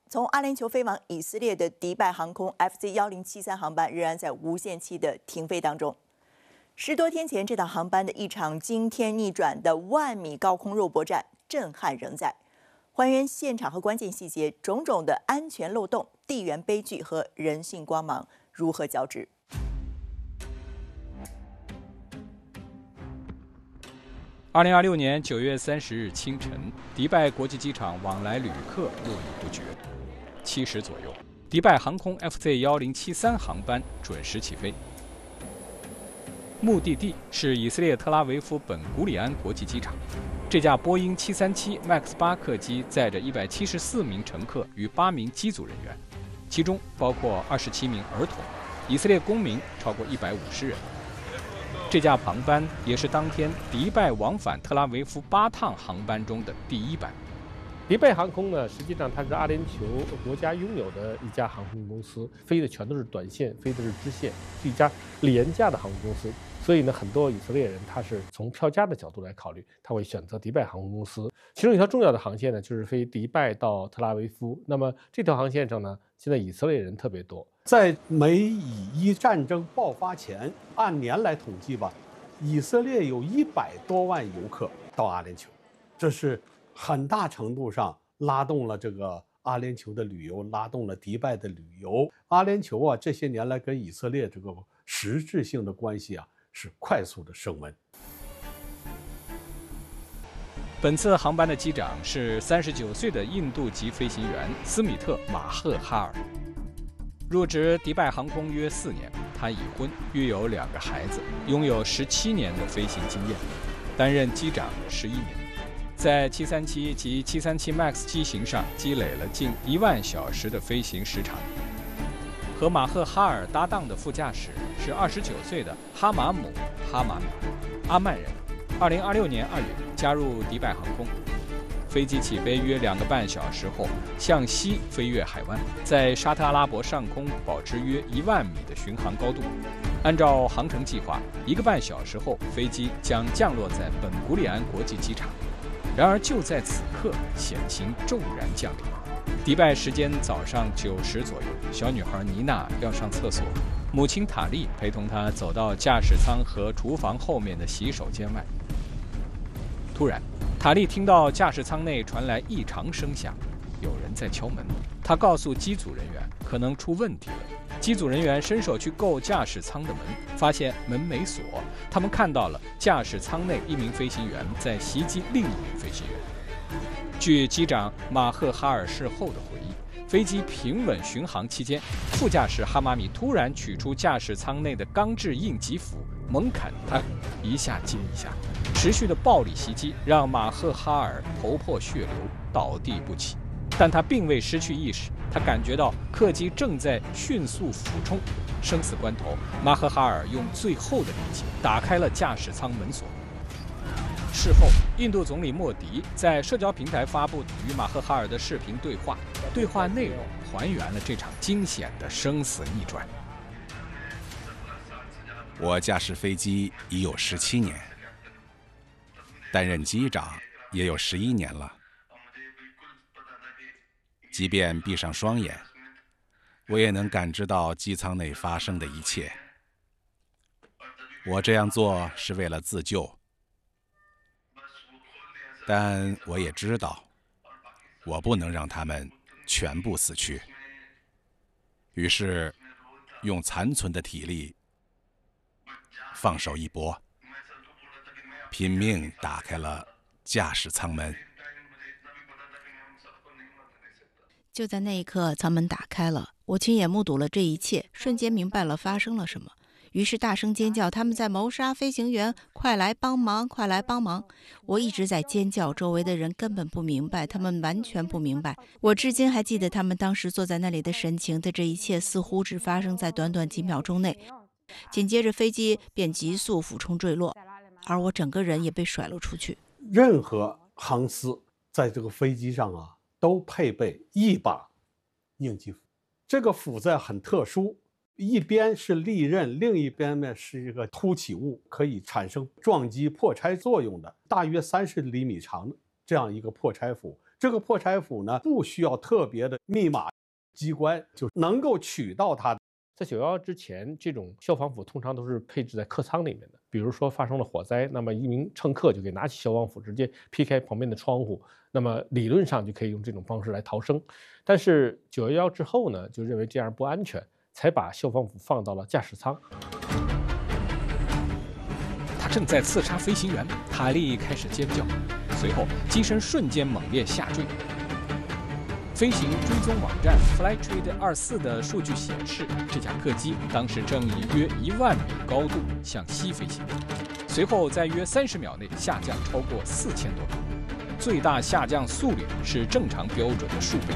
从阿联酋飞往以色列的迪拜航空 FC1073航班仍然在无限期的停飞当中。10多天前，这趟航班的一场惊天逆转的10000米高空肉搏战，震撼仍在。还原现场和关键细节，种种的安全漏洞、地缘悲剧和人性光芒如何交织 ？2026年9月30日清晨，迪拜国际机场往来旅客络绎不绝。7时左右，迪拜航空 FC1073航班准时起飞，目的地是以色列特拉维夫本古里安国际机场。这架波音737 MAX 8客机载着174名乘客与8名机组人员，其中包括27名儿童，以色列公民超过150人。这架航班也是当天迪拜往返特拉维夫8趟航班中的第1班。 迪拜航空呢，实际上它是阿联酋国家拥有的一家航空公司，飞的全都是短线，飞的是支线，是一家廉价的航空公司。所以呢，很多以色列人他是从票价的角度来考虑，他会选择迪拜航空公司。其中一条重要的航线呢，就是飞迪拜到特拉维夫。那么这条航线上呢，现在以色列人特别多。 在美以伊战争爆发前，按年来统计吧，以色列有100多万游客到阿联酋，这是很大程度上拉动了这个阿联酋的旅游，拉动了迪拜的旅游。阿联酋啊，这些年来跟以色列这个实质性的关系啊，是快速的升温。 本次航班的机长是39岁的印度籍飞行员斯米特·马赫哈尔。入职迪拜航空约4年，他已婚，育有2个孩子，拥有17年的飞行经验，担任机长11年，在737及737 MAX 机型上积累了近1万小时的飞行时长。和马赫哈尔搭档的副驾驶是29岁的哈马姆·哈马米，阿曼人，2026年2月加入迪拜航空。飞机起飞约2个半小时后，向西飞越海湾，在沙特阿拉伯上空保持约10000米的巡航高度。按照航程计划，1个半小时后，飞机将降落在本古里安国际机场。然而就在此刻，险情骤然降临。迪拜时间早上9时左右，小女孩妮娜要上厕所，母亲塔利陪同她走到驾驶舱和厨房后面的洗手间外。突然，塔利听到驾驶舱内传来异常声响，有人在敲门。他告诉机组人员可能出问题了。机组人员伸手去够驾驶舱的门，发现门没锁。他们看到了驾驶舱内一名飞行员在袭击另一名飞行员。据机长马赫哈尔事后的回忆，飞机平稳巡航期间，副驾驶哈马米突然取出驾驶舱内的钢制应急斧，猛砍他，一下接一下，持续的暴力袭击让马赫哈尔头破血流，倒地不起。但他并未失去意识，他感觉到客机正在迅速俯冲，生死关头，马赫哈尔用最后的力气打开了驾驶舱门锁。事后，印度总理莫迪在社交平台发布与马赫哈尔的视频对话，对话内容还原了这场惊险的生死逆转。 我驾驶飞机已有17年，担任机长也有11年了。即便闭上双眼，我也能感知到机舱内发生的一切。我这样做是为了自救，但我也知道，我不能让他们全部死去。于是，用残存的体力，放手一搏，拼命打开了驾驶舱门。 就在那一刻，舱门打开了，我亲眼目睹了这一切，瞬间明白了发生了什么。于是大声尖叫，他们在谋杀飞行员，快来帮忙，快来帮忙！我一直在尖叫，周围的人根本不明白，他们完全不明白。我至今还记得他们当时坐在那里的神情，但这一切似乎只发生在短短几秒钟内。紧接着飞机便急速俯冲坠落，而我整个人也被甩了出去。 任何航司在这个飞机上啊，都配备一把应急斧。这个斧子很特殊，一边是利刃，另一边呢是一个凸起物，可以产生撞击破拆作用的，大约30厘米长的这样一个破拆斧， 这个破拆斧呢，不需要特别的密码机关，就能够取到它。 在911之前，这种消防斧通常都是配置在客舱里面的。比如说发生了火灾，那么一名乘客就可以拿起消防斧直接劈开旁边的窗户，那么理论上就可以用这种方式来逃生。但是911之后呢，就认为这样不安全，才把消防斧放到了驾驶舱。 他正在刺杀飞行员，塔利开始尖叫，随后机身瞬间猛烈下坠。飞行追踪网站 Flightradar24 的数据显示，这架客机当时正以约1万米高度向西飞行，随后在约30秒内下降超过4000多米，最大下降速率是正常标准的数倍。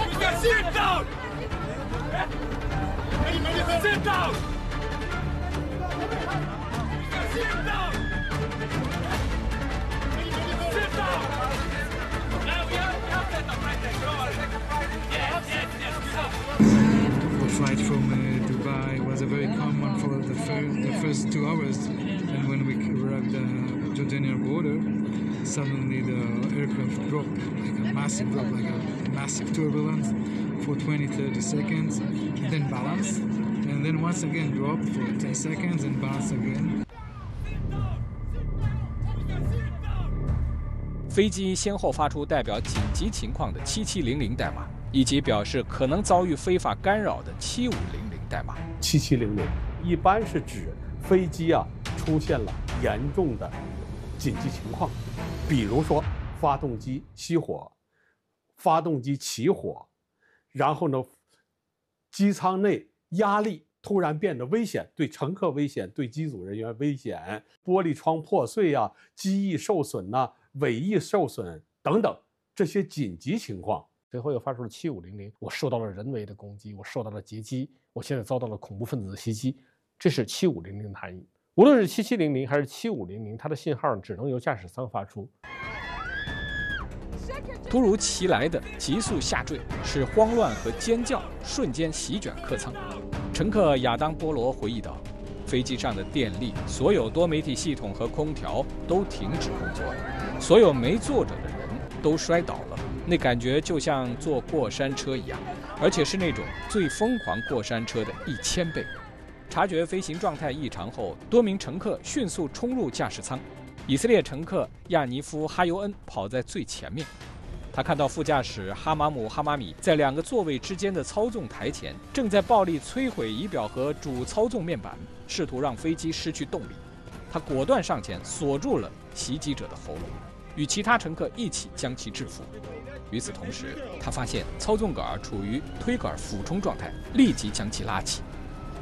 Flight from Dubai was a very calm one for the first 2 hours, and when we arrived at the Jordanian border, suddenly the aircraft dropped, like a massive drop, like a massive turbulence for 20-30 seconds, and then balance, and then once again drop for 10 seconds and balance again. 飞机先后发出代表紧急情况的7700代码，以及表示可能遭遇非法干扰的7500代码。 7700一般是指飞机出现了严重的紧急情况，比如说发动机熄火、发动机起火，然后呢，机舱内压力突然变得危险，对乘客危险，对机组人员危险，玻璃窗破碎机翼受损尾翼受损等等这些紧急情况。 随后又发出了7500，我受到了人为的攻击，我受到了劫机，我现在遭到了恐怖分子的袭击，这是7500的含义。无论是7700还是7500，它的信号只能由驾驶舱发出。 突如其来的急速下坠使慌乱和尖叫瞬间席卷客舱。乘客亚当·波罗回忆道，飞机上的电力、所有多媒体系统和空调都停止工作了，所有没坐着的人都摔倒了。那感觉就像坐过山车一样，而且是那种最疯狂过山车的1000倍。察觉飞行状态异常后，多名乘客迅速冲入驾驶舱。以色列乘客亚尼夫·哈尤恩跑在最前面，他看到副驾驶哈马姆·哈马米在2个座位之间的操纵台前，正在暴力摧毁仪表和主操纵面板，试图让飞机失去动力。他果断上前锁住了袭击者的喉咙，与其他乘客一起将其制服。与此同时，他发现操纵杆处于推杆俯冲状态，立即将其拉起。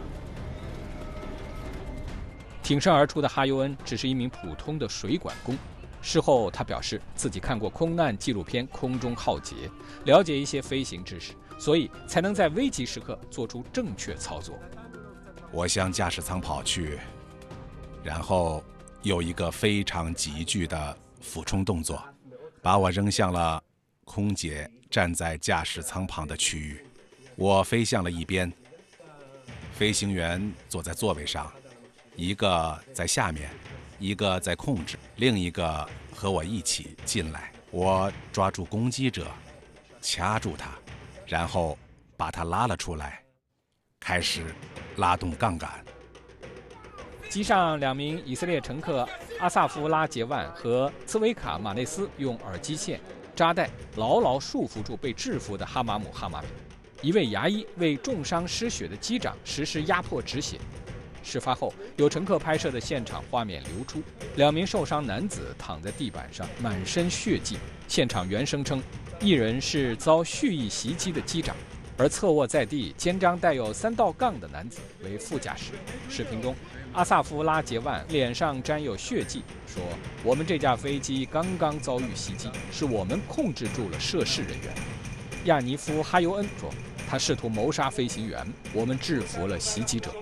挺身而出的哈尤恩只是一名普通的水管工。事后，他表示自己看过空难纪录片《空中浩劫》，了解一些飞行知识，所以才能在危急时刻做出正确操作。 我向驾驶舱跑去，然后有一个非常急剧的俯冲动作，把我扔向了空姐站在驾驶舱旁的区域。我飞向了一边，飞行员坐在座位上，一个在下面，一个在控制，另一个和我一起进来。我抓住攻击者，掐住他，然后把他拉了出来，开始拉动杠杆。 机上2名以色列乘客阿萨夫拉杰万和茨维卡马内斯用耳机线、扎带牢牢束缚住被制服的哈马姆·哈马米。一位牙医为重伤失血的机长实施压迫止血。事发后，有乘客拍摄的现场画面流出，2名受伤男子躺在地板上，满身血迹。现场原声称，一人是遭蓄意袭击的机长，而侧卧在地、肩章带有3道杠的男子为副驾驶。视频中，阿萨夫拉杰万脸上沾有血迹，说：“我们这架飞机刚刚遭遇袭击，是我们控制住了涉事人员。”亚尼夫·哈尤恩说：“他试图谋杀飞行员，我们制服了袭击者。”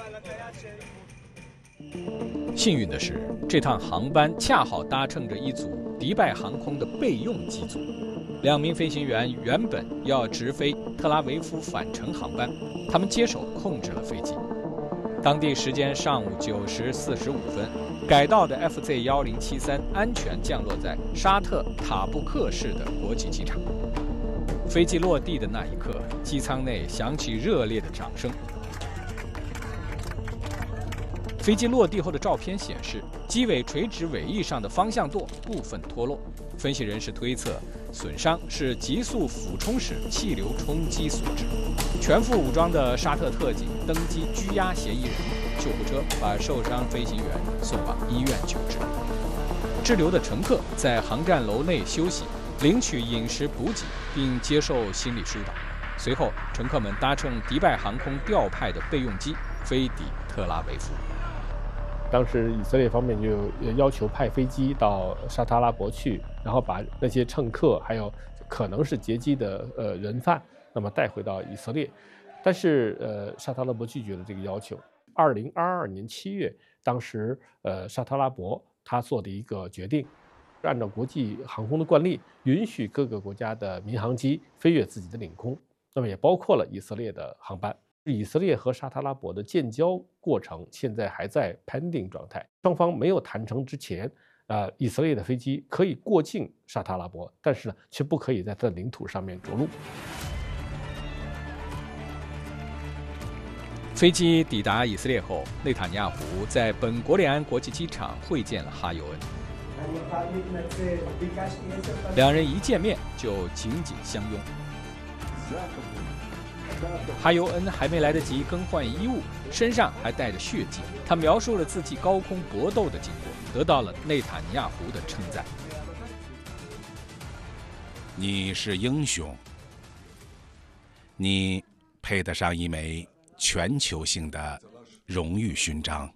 幸运的是，这趟航班恰好搭乘着一组迪拜航空的备用机组，2名飞行员原本要直飞特拉维夫返程航班，他们接手控制了飞机。 当地时间上午9时45分，改道的 FZ1073安全降落在沙特塔布克市的国际机场。飞机落地的那一刻，机舱内响起热烈的掌声。飞机落地后的照片显示，机尾垂直尾翼上的方向舵部分脱落。分析人士推测，损伤是急速俯冲时气流冲击所致。全副武装的沙特特警登机拘押嫌疑人，救护车把受伤飞行员送往医院救治。滞留的乘客在航站楼内休息，领取饮食补给，并接受心理疏导。随后，乘客们搭乘迪拜航空调派的备用机飞抵特拉维夫。 当时以色列方面就要求派飞机到沙特阿拉伯去，然后把那些乘客还有可能是劫机的人犯，那么带回到以色列。但是沙特阿拉伯拒绝了这个要求。2022年7月，当时沙特阿拉伯他做的一个决定，按照国际航空的惯例，允许各个国家的民航机飞越自己的领空，那么也包括了以色列的航班。以色列和沙特阿拉伯的建交过程现在还在 pending 状态，双方没有谈成之前，以色列的飞机可以过境沙特阿拉伯，但是呢，却不可以在它的领土上面着陆。 飞机抵达以色列后，内塔尼亚胡在本国联安国际机场会见了哈尤恩，两人一见面就紧紧相拥。哈尤恩还没来得及更换衣物，身上还带着血迹。他描述了自己高空搏斗的经过，得到了内塔尼亚胡的称赞。 你是英雄，你配得上一枚全球性的荣誉勋章。